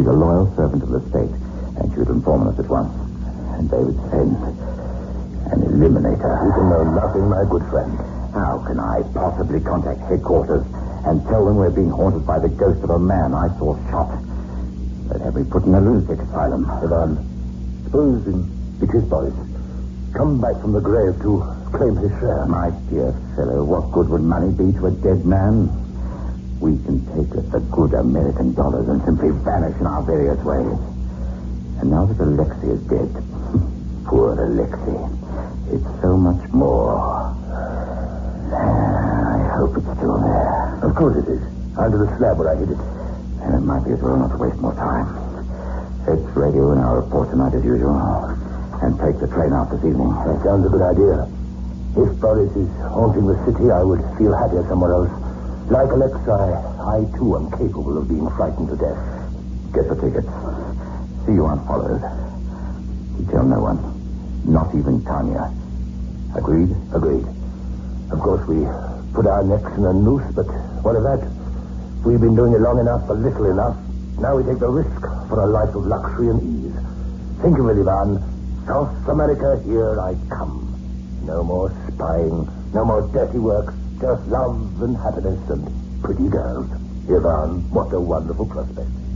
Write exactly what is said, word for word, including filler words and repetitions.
a loyal servant of the state, and she would inform us at once. And David Send, an eliminator. You can know nothing, my good friend. How can I possibly contact headquarters and tell them we're being haunted by the ghost of a man I saw shot? They'd have me put in a lunatic asylum. Ivan, suppose it is Boris. Come back from the grave to claim his share. My dear fellow, what good would money be to a dead man? We can take it the good American dollars and simply vanish in our various ways. And now that Alexei is dead, poor Alexei, it's so much more. I hope it's still there. Of course it is. Under the slab where I hid it. And it might be as well not to waste more time. Let's radio in our report tonight as usual. And take the train out this evening. That sounds a good idea. If Boris is haunting the city, I would feel happier somewhere else. Like Alexei, I too am capable of being frightened to death. Get the tickets. See you aren't followed. You tell no one. Not even Tanya. Agreed? Agreed. Of course, we put our necks in a noose, but what of that? We've been doing it long enough, but little enough. Now we take the risk for a life of luxury and ease. Think of it, Ivan. South America, here I come. No more spying, no more dirty work, just love and happiness and pretty girls. Ivan, what a wonderful prospect.